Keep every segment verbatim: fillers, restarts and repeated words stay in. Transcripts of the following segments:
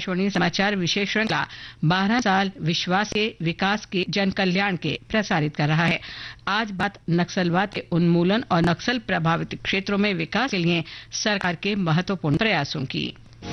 आकाशवाणी समाचार विशेष श्रृंखला बारह साल विश्वास के विकास के जन कल्याण के प्रसारित कर रहा है। आज बात नक्सलवाद के उन्मूलन और नक्सल प्रभावित क्षेत्रों में विकास के लिए सरकार के महत्वपूर्ण प्रयासों की।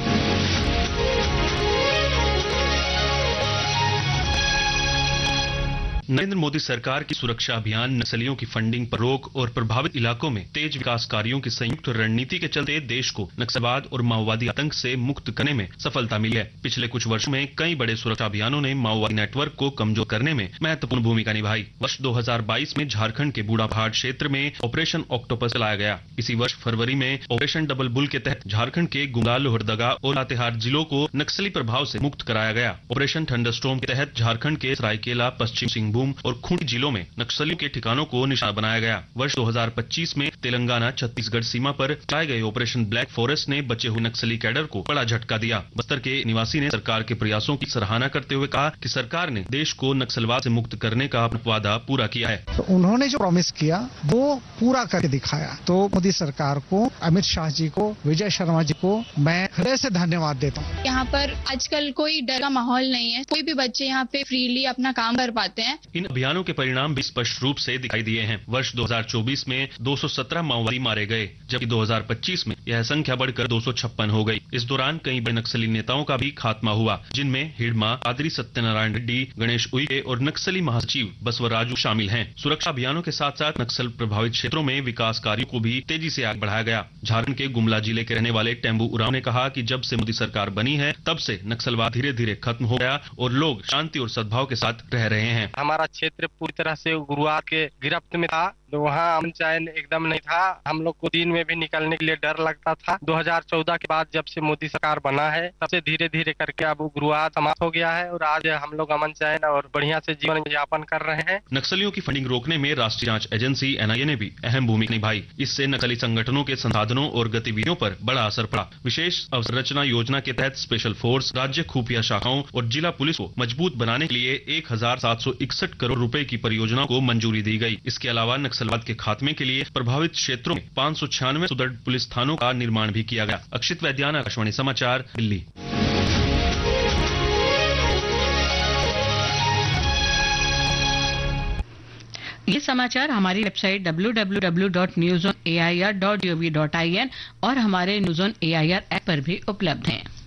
नरेंद्र मोदी सरकार की सुरक्षा अभियान, नक्सलियों की फंडिंग पर रोक और प्रभावित इलाकों में तेज विकास कार्यों की संयुक्त रणनीति के चलते देश को नक्सलवाद और माओवादी आतंक से मुक्त करने में सफलता मिली है। पिछले कुछ वर्षों में कई बड़े सुरक्षा अभियानों ने माओवादी नेटवर्क को कमजोर करने में महत्वपूर्ण भूमिका निभाई। वर्ष दो हजार बाईस में झारखंड के बूढ़ापहाड़ क्षेत्र में ऑपरेशन ऑक्टोपस चलाया गया। इसी वर्ष फरवरी में ऑपरेशन डबल बुल के तहत झारखंड के गुमला, लोहरदगा और लातेहार जिलों को नक्सली प्रभाव से मुक्त कराया गया। ऑपरेशन थंडरस्टॉर्म के तहत झारखंड के सरायकेला, पश्चिम सिंहभूम और खूंटी जिलों में नक्सलियों के ठिकानों को निशाना बनाया गया। वर्ष दो हजार पच्चीस में तेलंगाना छत्तीसगढ़ सीमा पर चलाए गए ऑपरेशन ब्लैक फॉरेस्ट ने बचे हुए नक्सली कैडर को बड़ा झटका दिया। बस्तर के निवासी ने सरकार के प्रयासों की सराहना करते हुए कहा कि सरकार ने देश को नक्सलवाद से मुक्त करने का वादा पूरा किया है। तो उन्होंने जो प्रॉमिस किया वो पूरा करके दिखाया। तो मोदी सरकार को, अमित शाह जी को, विजय शर्मा जी को मैं हृदय से धन्यवाद देता हूँ। यहाँ पर आजकल कोई डर का माहौल नहीं है। कोई भी बच्चे यहाँ पे फ्रीली अपना काम कर पाते हैं। इन अभियानों के परिणाम भी स्पष्ट रूप से दिखाई दिए हैं। वर्ष दो हजार चौबीस में दो सौ सत्रह माओवादी मारे गए, जबकि दो हजार पच्चीस में यह संख्या बढ़कर दो सौ छप्पन हो गई। इस दौरान कई बड़े नक्सली नेताओं का भी खात्मा हुआ, जिनमें हिडमा, आदरी सत्यनारायण रेड्डी, गणेश उइके और नक्सली महासचिव बसवराजू शामिल हैं। सुरक्षा अभियानों के साथ साथ नक्सल प्रभावित क्षेत्रों में विकास कार्यों को भी तेजी से आगे बढ़ाया गया। झारखंड के गुमला जिले के रहने वाले टेम्बू उरांव ने कहा कि जब से मोदी सरकार बनी है तब से नक्सलवाद धीरे धीरे खत्म हो गया और लोग शांति और सद्भाव के साथ रह रहे हैं। हमारा क्षेत्र पूरी तरह से उग्रवाद के गिरफ्त में था, तो वहाँ अमन चैन एकदम नहीं था। हम लोग को दिन में भी निकलने के लिए डर लगता था। दो हजार चौदह के बाद जब से मोदी सरकार बना है तब से धीरे धीरे करके अब उग्रवाद समाप्त हो गया है और आज हम लोग अमन चैन और बढ़िया से जीवन यापन कर रहे हैं। नक्सलियों की फंडिंग रोकने में राष्ट्रीय जांच एजेंसी एन आई ए ने भी अहम भूमिका निभाई। इससे नक्सली संगठनों के संसाधनों और गतिविधियों पर बड़ा असर पड़ा। विशेष अवसंरचना योजना के तहत स्पेशल फोर्स, राज्य खुफिया शाखाओं और जिला पुलिस को मजबूत बनाने के लिए एक हजार सात सौ इकसठ करोड़ रुपए की परियोजना को मंजूरी दी गई। इसके अलावा नक्सलवाद के खात्मे के लिए प्रभावित क्षेत्रों में पाँच सौ छियानवे सुदृढ़ पुलिस थानों का निर्माण भी किया गया। अक्षित वैद्यान, आकाशवाणी समाचार, दिल्ली। ये समाचार हमारी website W W W dot news on A I R dot G O V dot I N और हमारे news on A I R app पर भी उपलब्ध हैं।